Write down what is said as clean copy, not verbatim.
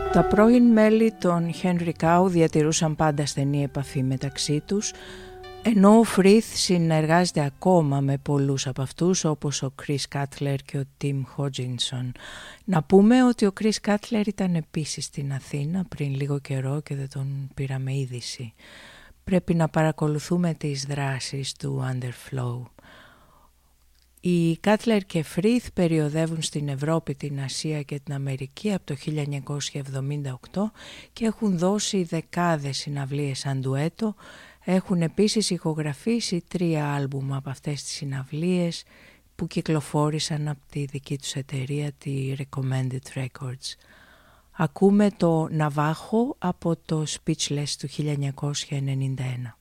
Τα πρώην μέλη των Henry Cow διατηρούσαν πάντα στενή επαφή μεταξύ τους, ενώ ο Frith συνεργάζεται ακόμα με πολλούς από αυτούς, όπως ο Chris Cutler και ο Tim Hodgkinson. Να πούμε ότι ο Chris Cutler ήταν επίσης στην Αθήνα πριν λίγο καιρό και δεν τον πήραμε είδηση. Πρέπει να παρακολουθούμε τις δράσεις του Underflow. Οι Cutler και Frith περιοδεύουν στην Ευρώπη, την Ασία και την Αμερική από το 1978 και έχουν δώσει δεκάδες συναυλίες σαν ντουέτο. Έχουν επίσης ηχογραφήσει 3 άλμπουμ από αυτές τις συναυλίες που κυκλοφόρησαν από τη δική τους εταιρεία, τη Recommended Records. Ακούμε το Ναβάχο από το Speechless του 1991.